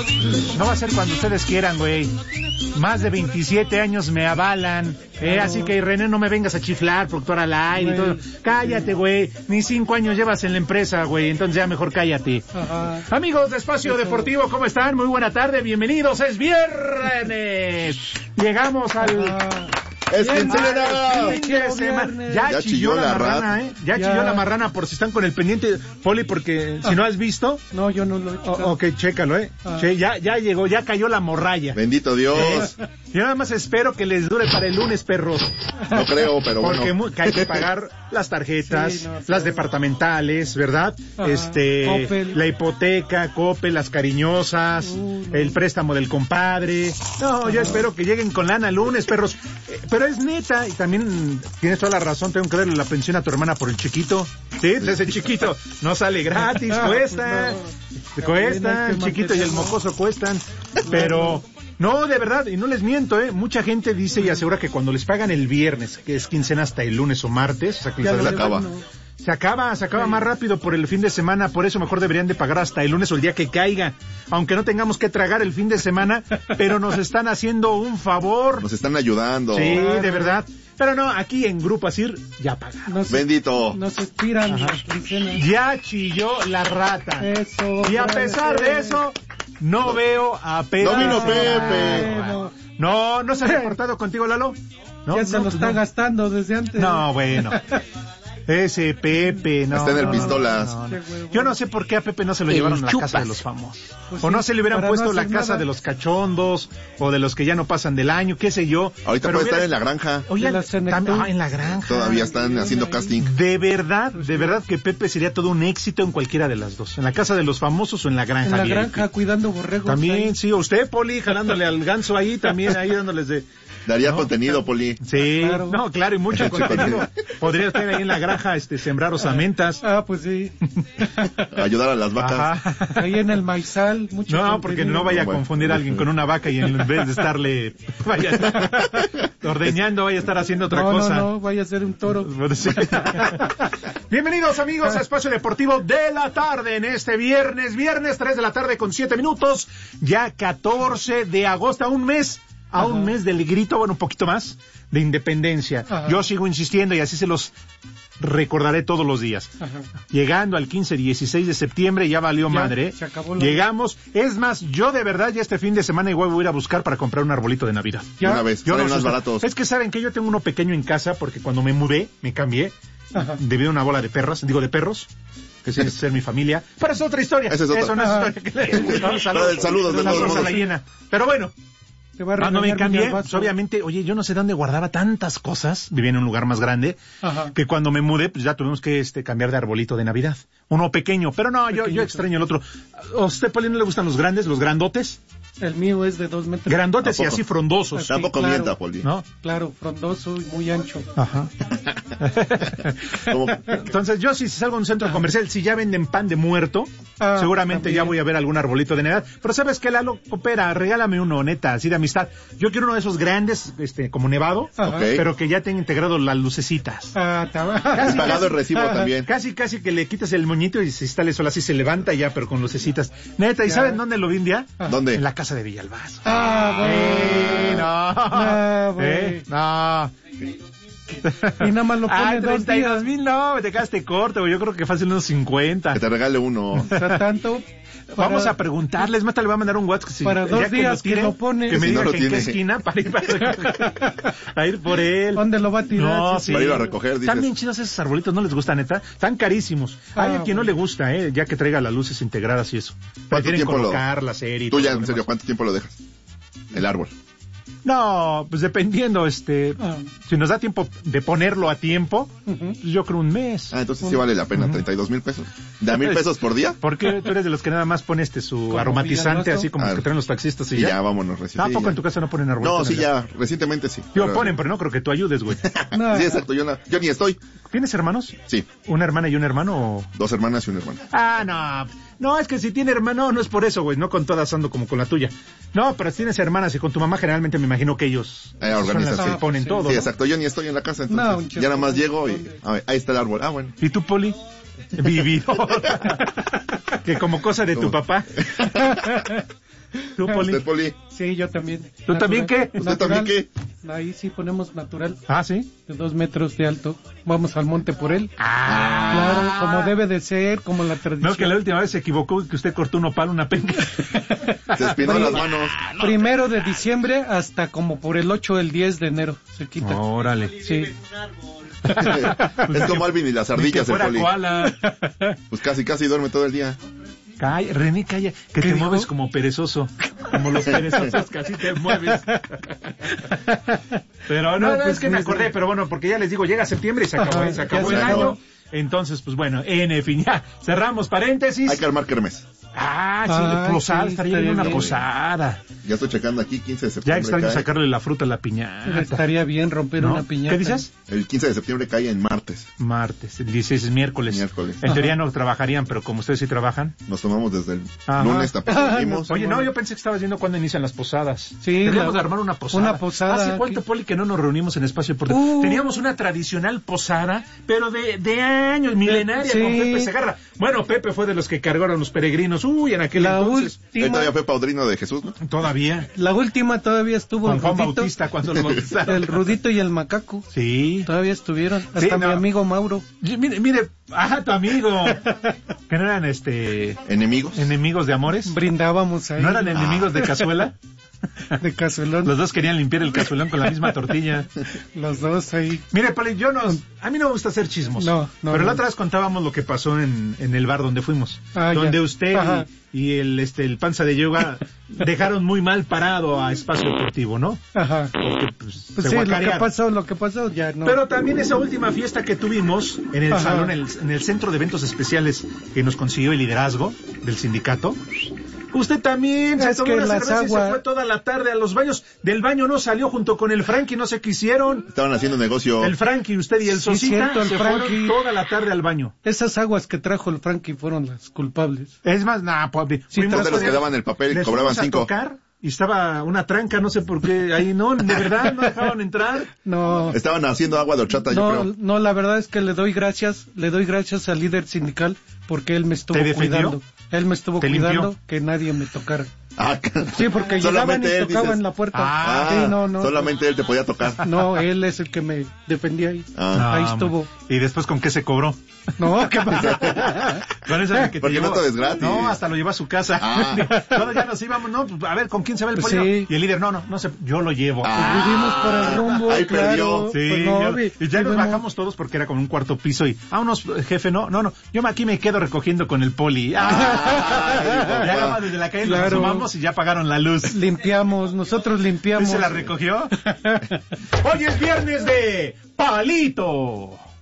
No va a ser cuando ustedes quieran, güey. Más de 27 años me avalan. Así que, René, no me vengas a chiflar, productor al aire y todo. Cállate, güey. Ni 5 años llevas en la empresa, güey. Entonces ya mejor cállate. Ajá. Amigos de Espacio Deportivo, ¿cómo están? Muy buena tarde, bienvenidos. Es viernes. Llegamos al... ¡Es quincena! Ya chilló la marrana, Ya chilló la marrana, por si están con el pendiente, Poli, porque si no has visto... No, yo no lo he checado. Ok, chécalo, ya llegó, ya cayó la morralla. Bendito Dios. Yo nada más espero que les dure para el lunes, perros. No creo, pero porque bueno. Porque hay que pagar las tarjetas, las departamentales, ¿verdad? Coppel. La hipoteca, Coppel, las cariñosas, el préstamo del compadre. No, yo espero que lleguen con lana el lunes, perros. Pero es neta, y también tienes toda la razón, tengo que darle la pensión a tu hermana por el chiquito. Sí, ese chiquito no sale gratis, cuesta. Cuesta, el chiquito y el mocoso cuestan. Pero... No, de verdad, y no les miento, mucha gente dice y asegura que cuando les pagan el viernes, que es quincena hasta el lunes o martes, o sea que se acaba. Se acaba más rápido por el fin de semana, por eso mejor deberían de pagar hasta el lunes o el día que caiga, aunque no tengamos que tragar el fin de semana, pero nos están haciendo un favor. Nos están ayudando. Sí, de verdad. Pero no, aquí en Grupo Asir ya pagaron. Bendito. Nos estiran las quincenas. Ya chilló la rata. Eso. Y a pesar de eso, no veo a Pepe. No vino Pepe. No se ha reportado contigo, Lalo. Ya se lo está gastando desde antes. No, bueno. Ese Pepe, no. Está en el pistolas. No. Yo no sé por qué a Pepe no se lo llevaron a la casa de los famosos. Pues o no se le hubieran puesto la casa de los cachondos, o de los que ya no pasan del año, qué sé yo. Ahorita puede estar en la granja. Oye, en la granja. Todavía están haciendo casting. De verdad que Pepe sería todo un éxito en cualquiera de las dos. En la casa de los famosos o en la granja. En la granja, cuidando borregos. También, ahí. sí, o usted, Poli, jalándole al ganso ahí, también ahí dándoles de... Daría contenido, Poli. Sí, claro. No, claro, y mucho contenido. Podría estar ahí en la granja, sembrar osamentas. Pues sí. Ayudar a las vacas. Ajá. Ahí en el maizal, mucho contenido. Porque no vaya a confundir a alguien con una vaca y en vez de estarle ordeñando, vaya a estar haciendo otra cosa. No, vaya a ser un toro. Sí. Bienvenidos, amigos, a Espacio Deportivo de la tarde en este viernes 3 de la tarde con 7 minutos, ya 14 de agosto, a un mes del grito, bueno, un poquito más, de independencia. Ajá. Yo sigo insistiendo y así se los recordaré todos los días. Ajá. Llegando al 15-16 de septiembre ya valió madre. Se acabó Llegamos. Es más, yo de verdad ya este fin de semana igual voy a ir a buscar para comprar un arbolito de Navidad. ¿Ya? Una vez, yo más baratos. Es que saben que yo tengo uno pequeño en casa porque cuando me mudé, me cambié, debido a una bola de perros, que sí es ser mi familia. Pero es otra historia. Esa es otra. Eso no es historia. Saludos. Pero bueno. Cuando me cambié, pues, obviamente, oye, yo no sé dónde guardaba tantas cosas, vivía en un lugar más grande, que cuando me mudé, pues ya tuvimos que cambiar de arbolito de Navidad. Uno pequeño, pero no, yo extraño el otro. ¿A usted, Poli, no le gustan los grandes, los grandotes? El mío es de 2 metros. Grandotes y así frondosos. Tampoco mienta, Poli. ¿No? Claro, frondoso y muy ancho. Ajá. Entonces, yo si salgo a un centro comercial, si ya venden pan de muerto, seguramente también. Ya voy a ver algún arbolito de Navidad. Pero ¿sabes qué, Lalo? Coopera, regálame uno, neta, así de amistad. Yo quiero uno de esos grandes, como nevado, pero que ya tenga integrado las lucecitas. Casi pagado el recibo también. Casi que le quitas el moñito y se instale sola, así se levanta ya, pero con lucecitas. Neta, ¿y saben dónde lo vi un día? ¿Dónde? En la casa de Villalbazo. No. Y nada más lo pone 32,000 no, te quedaste corto, yo creo que fácil unos 50. Que te regale uno. O sea, tanto. Vamos a preguntarles, más le va a mandar un WhatsApp para 2 días que lo pone. Que me diga no que en qué esquina para ir por él. ¿Dónde lo va a tirar? No, sí. Para ir a recoger, dices. Están bien chidos esos arbolitos, ¿no les gusta, neta? Están carísimos. Hay a quien no le gusta, ya que traiga las luces integradas y eso. Quieren colocar la serie. Tú ya, en serio, ¿cuánto tiempo lo dejas? El árbol. No, pues dependiendo, si nos da tiempo de ponerlo a tiempo, pues yo creo un mes. Entonces sí vale la pena, 32,000 pesos. ¿De a 1,000 pesos por día? Porque tú eres de los que nada más pones su aromatizante, así como que traen los taxistas y ya. vámonos, ¿Tampoco en tu casa no ponen arbolitos? No, sí, ya, recientemente sí. Ponen, pero no creo que tú ayudes, güey. Sí, exacto, yo ni estoy. ¿Tienes hermanos? Sí. ¿Una hermana y un hermano o...? 2 hermanas y un hermano. No, es que si tiene hermano, no es por eso, güey, no con todas ando como con la tuya. No, pero si tienes hermanas y con tu mamá, generalmente me imagino que ellos organizan, son las que ponen todo. Sí, exacto, yo ni estoy en la casa, entonces ya nada más llego y ahí está el árbol. Bueno. ¿Y tú, Poli? Vividor. Que como cosa de tu papá. ¿Tú, Poli? ¿Usted, Poli? Sí, yo también. ¿Tú natural. también qué? ¿Usted también qué? Ahí sí ponemos natural. Ah, ¿sí? De 2 metros de alto. Vamos al monte por él. Claro, como debe de ser, como la tradición. No, que la última vez se equivocó y que usted cortó un opal, una penca. Se espinó las manos. 1 de diciembre hasta como por el 8 o el 10 de enero se quita. Órale. Sí. Es como Alvin y las Ni que ardillas, el fuera Poli. koala. Pues casi duerme todo el día. Calla, René, calla, que te mueves como perezoso, como los perezosos que así te mueves. Pero no, pues, es que me acordé, pero bueno, porque ya les digo, llega septiembre y se acabó el año. Entonces, pues bueno, en fin, ya cerramos paréntesis. Hay que armar kermés. Sí, posada, estaría bien una posada. Ya estoy checando aquí, 15 de Ya septiembre. extraño sacarle la fruta a la piñata. Estaría bien romper ¿No? una piñata. ¿Qué dices? El 15 de septiembre cae en martes. Martes, el 16 es miércoles. Miércoles. En teoría no trabajarían, pero como ustedes sí trabajan. Nos tomamos desde el Ajá. lunes, tampoco venimos. Oye, no, yo pensé que estabas viendo cuándo inician las posadas. Sí, Deberíamos de armar una posada. Una posada. ¿Hace cuánto, Poli, que no nos reunimos en Espacio Deportivo? Teníamos una tradicional posada, pero de años, milenaria, Sí. con Pepe Segarra. Bueno, Pepe fue de los que cargaron los peregrinos. Uy, en aquel entonces. Él todavía fue padrino de Jesús, ¿no? Todavía. La última todavía estuvo Con el Juan Rudito, Bautista cuando lo bautizaron. el Rudito y el Macaco. Sí. Todavía estuvieron. Hasta Sí, mi no. amigo Mauro. Mire, tu amigo. Que no eran ¿Enemigos? enemigos de amores. Brindábamos ahí. ¿No eran enemigos de cazuela? De cazuelón. Los dos querían limpiar el cazuelón con la misma tortilla. Los dos ahí. Mire, Poli, a mí no me gusta hacer chismos. No, pero no. la otra vez contábamos lo que pasó en el bar donde fuimos. Ah, donde ya. usted Ajá. y el panza de yoga dejaron muy mal parado a Espacio Deportivo, ¿no? Ajá. Porque pues, Pues se sí, guacarearon. lo que pasó ya no. Pero también esa última fiesta que tuvimos en el Ajá. salón, en el centro de eventos especiales que nos consiguió el liderazgo del sindicato. Usted también se Es tomó que una las cerveza y se aguas- fue toda la tarde a los baños. Del baño no salió junto con el Frankie, no sé qué hicieron. Estaban haciendo negocio. El Frankie, usted y el Sí, Sosita cierto, el se Frankie. fueron toda la tarde al baño. Esas aguas que trajo el Frankie fueron las culpables. Es más, nada, pobre. Sí, Fuimos de los que daban el papel y Les cobraban fuimos a 5. tocar y estaba una tranca, no sé por qué, ahí no, de verdad no dejaban entrar. No. Estaban haciendo agua de horchata, yo No, creo. no, la verdad es que le doy gracias al líder sindical porque él me estuvo ¿Te defendió? cuidando. Él me estuvo ¿Te cuidando limpió? que nadie me tocara. Ah, Sí, porque llegaban y solamente él, tocaban dices. la puerta. Ah, Sí, no. solamente él te podía tocar. No, él es el que me defendía ahí. Ah. Ahí No, estuvo. ¿Y después con qué se cobró? No, ¿qué pasa? Con eso de que te Porque llevó- no todo es gratis. No, hasta lo llevó a su casa. Ah. Todos ya nos íbamos, no, pues, a ver, ¿con quién se va el Pues pollo? sí. Y el líder, no sé, yo lo llevo. Ah. Vivimos por el rumbo, Ahí claro. perdió. Sí, Pues no, y ya nos vivimos- bajamos todos porque era como un cuarto piso y, vámonos, jefe, no, yo aquí me quedo recogiendo con el poli. Ay, Ya papá. nada más desde la calle nos Claro. asomamos y ya apagaron la luz. Nosotros ¿Y limpiamos. se la recogió? Hoy es viernes de Palito.